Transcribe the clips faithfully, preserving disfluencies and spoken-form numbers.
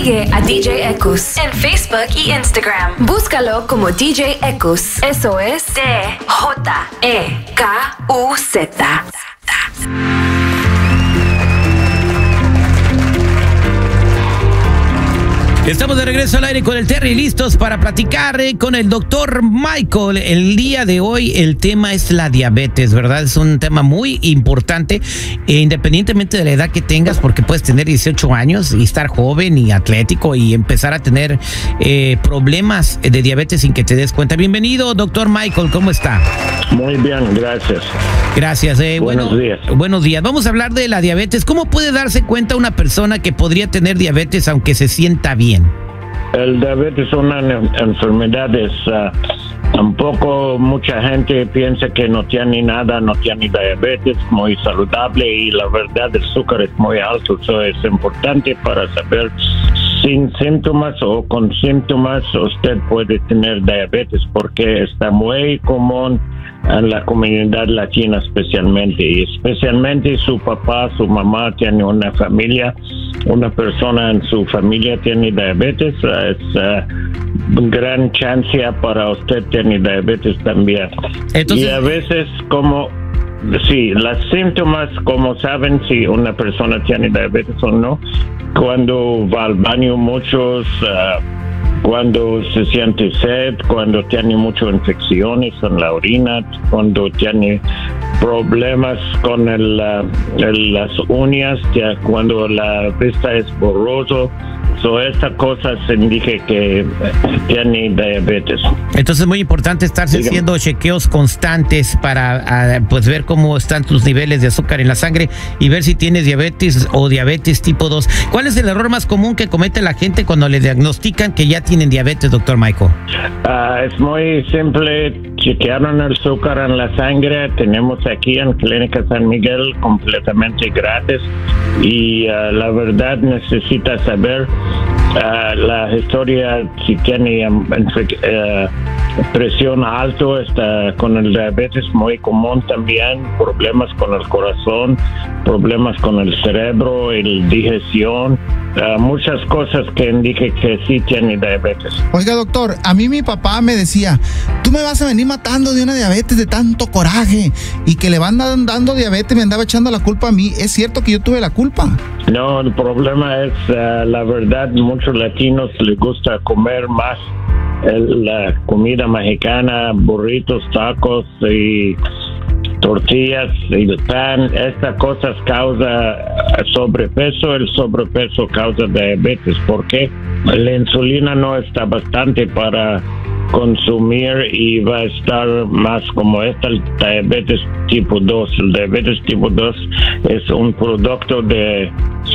Sigue a D J Ekus en Facebook y Instagram. Búscalo como D J Ekus. Eso es D J E K U Z. Estamos de regreso al aire con el Terry, listos para platicar eh, con el doctor Michael. El día de hoy el tema es la diabetes, ¿verdad? Es un tema muy importante, eh, independientemente de la edad que tengas, porque puedes tener dieciocho años y estar joven y atlético y empezar a tener eh, problemas de diabetes sin que te des cuenta. Bienvenido, doctor Michael, ¿cómo está? Muy bien, gracias. Gracias. Eh, buenos bueno, días. Buenos días. Vamos a hablar de la diabetes. ¿Cómo puede darse cuenta una persona que podría tener diabetes aunque se sienta bien? El diabetes es una enfermedad, es uh, un poco, mucha gente piensa que no tiene nada, no tiene diabetes, muy saludable, y la verdad el azúcar es muy alto. Eso es importante para saber sin síntomas o con síntomas usted puede tener diabetes, porque está muy común en la comunidad latina especialmente, y especialmente su papá, su mamá tiene una familia, una persona en su familia tiene diabetes, es uh, gran chance para usted tener diabetes también. Entonces, y a veces como sí, los síntomas, como saben si una persona tiene diabetes o no, cuando va al baño muchos, uh, cuando se siente sed, cuando tiene muchas infecciones en la orina, cuando tiene problemas con el, uh, el, las uñas, ya cuando la vista es borroso. So, esta cosa se indica que tiene diabetes. Entonces es muy importante estarse Dígame. haciendo chequeos constantes para a, pues ver cómo están tus niveles de azúcar en la sangre y ver si tienes diabetes o diabetes tipo dos. ¿Cuál es el error más común que comete la gente cuando le diagnostican que ya tienen diabetes, doctor Michael? Uh, es muy simple. Chequearon el azúcar en la sangre. Tenemos aquí en Clínica San Miguel completamente gratis, y uh, la verdad necesita saber Uh, la historia, si tiene um, uh, presión alto, está con el diabetes muy común también, problemas con el corazón, problemas con el cerebro, el digestión, uh, muchas cosas que indican que sí tiene diabetes. Oiga, doctor, a mí mi papá me decía, tú me vas a venir matando de una diabetes de tanto coraje, y que le van dando diabetes, me andaba echando la culpa a mí. ¿Es cierto que yo tuve la culpa? No, el problema es, uh, la verdad, muchos latinos les gusta comer más el, la comida mexicana, burritos, tacos y tortillas y el pan. Estas cosas causa sobrepeso, el sobrepeso causa diabetes, porque la insulina no está bastante para consumir y va a estar más como esta, el diabetes tipo dos. El diabetes tipo dos es un producto de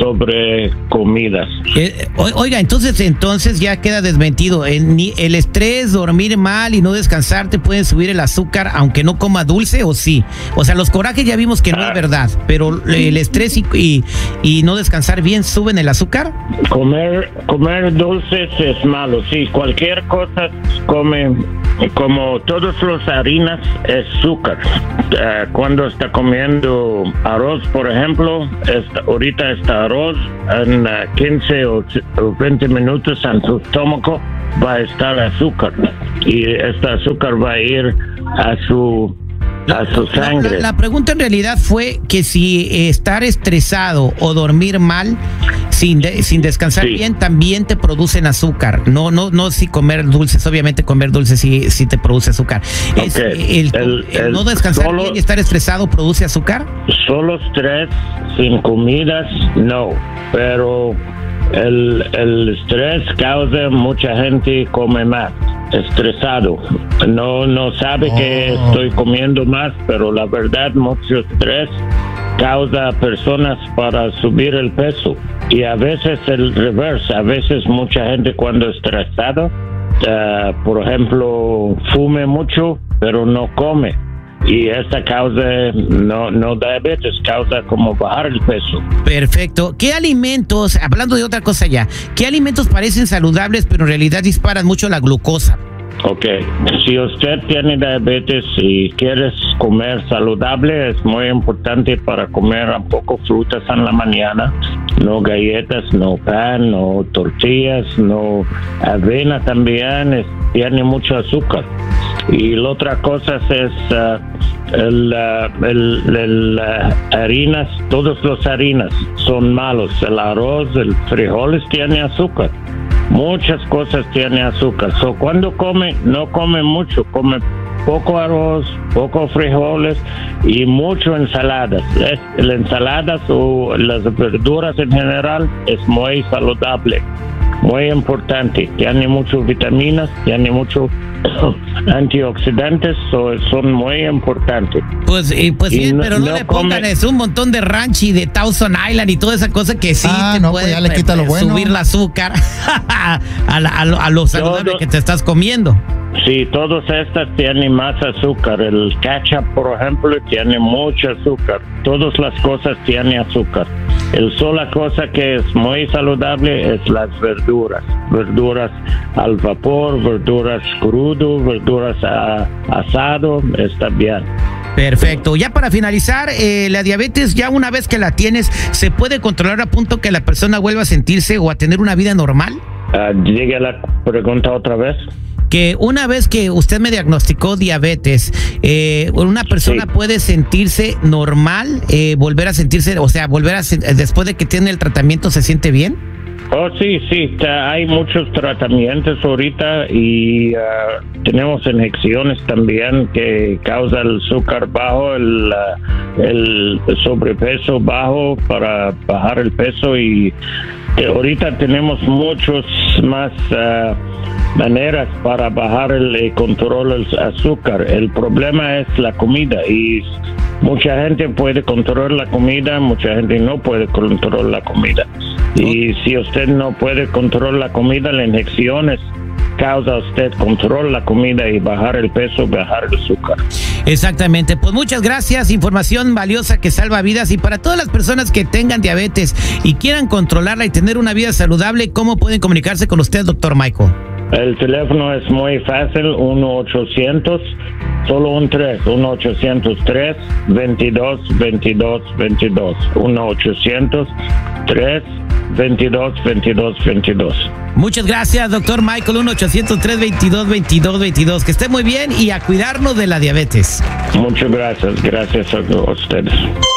sobrecomidas. Eh, oiga, entonces entonces ya queda desmentido. El, el estrés, dormir mal y no descansar te pueden subir el azúcar aunque no coma dulce, ¿o sí? O sea, los corajes ya vimos que no ah, es verdad, pero el estrés y, y, y no descansar bien suben el azúcar. Comer, comer dulces es malo, sí. Cualquier cosa come, como todas las harinas, es azúcar. Uh, cuando está comiendo arroz, por ejemplo, está, ahorita está arroz, en uh, quince o veinte minutos en su estómago va a estar azúcar, y este azúcar va a ir a su a su sangre. La, la, la pregunta en realidad fue que si eh, estar estresado o dormir mal sin de, sin descansar sí. bien también te producen azúcar. No no no si comer dulces, obviamente comer dulces sí, sí te produce azúcar. Okay. Es, el, el, el, el no descansar solo, bien y estar estresado produce azúcar. Solo estrés sin comidas no, pero el, el estrés causa mucha gente come más. Estresado, no no sabe oh. que estoy comiendo más, pero la verdad mucho estrés causa a personas para subir el peso, y a veces el reverso. A veces mucha gente cuando estresado, uh, por ejemplo, fume mucho pero no come, y esta causa no, no diabetes, causa como bajar el peso. Perfecto. ¿Qué alimentos, hablando de otra cosa ya, qué alimentos parecen saludables pero en realidad disparan mucho la glucosa? Ok, si usted tiene diabetes y quiere comer saludable, es muy importante para comer un poco frutas en la mañana, no galletas, no pan, no tortillas, no avena también, es, tiene mucho azúcar. Y la otra cosa es uh, el, uh, el, el uh, harinas, todas las harinas son malos, el arroz, el frijoles tiene azúcar. Muchas cosas tienen azúcar. So, cuando come, no come mucho, come poco arroz, poco frijoles y mucho ensaladas. Es, las ensaladas o las verduras en general es muy saludable, muy importante. Tiene muchas vitaminas, tiene muchos antioxidantes, so, son muy importantes. Pues, eh, pues Y sí, no- pero no, no le pongan come- es un montón de ranch y de Thousand Island y toda esa cosa que sí Ah, te no, pues puede ya le quita lo bueno. subir el azúcar a, la- a lo, a lo saludable Todo- que te estás comiendo. Sí, todas estas tienen más azúcar. El ketchup, por ejemplo, tiene mucho azúcar. Todas las cosas tienen azúcar. El sola cosa que es muy saludable es las verduras. Verduras al vapor, verduras crudo, verduras a, asado, está bien. Perfecto. Ya para finalizar, eh, la diabetes, ya una vez que la tienes, ¿se puede controlar a punto que la persona vuelva a sentirse o a tener una vida normal? Uh, diga la pregunta otra vez. Que una vez que usted me diagnosticó diabetes, eh, una persona Sí. puede sentirse normal, eh, volver a sentirse, o sea, volver a sen- después de que tiene el tratamiento, ¿se siente bien? Oh, sí, sí, ta- hay muchos tratamientos ahorita y ah, tenemos inyecciones también que causan el azúcar bajo, el, ah, el sobrepeso bajo para bajar el peso y eh, ahorita tenemos muchos más ah, maneras para bajar el eh, control del azúcar. El problema es la comida y mucha gente puede controlar la comida, mucha gente no puede controlar la comida. Y si usted no puede controlar la comida, las inyecciones causa usted control la comida y bajar el peso, bajar el azúcar. Exactamente, pues muchas gracias, información valiosa que salva vidas. Y para todas las personas que tengan diabetes y quieran controlarla y tener una vida saludable, ¿cómo pueden comunicarse con usted, doctor Michael? El teléfono es muy fácil, uno ochocientos, solo un tres, uno ochocientos tres, veintidós, veintidós, veintidós, uno ochocientos tres, veintidós, veintidós, veintidós. Muchas gracias, doctor Michael, uno ochocientos tres, veintidós, veintidós, veintidós. Que esté muy bien y a cuidarnos de la diabetes. Muchas gracias, gracias a ustedes.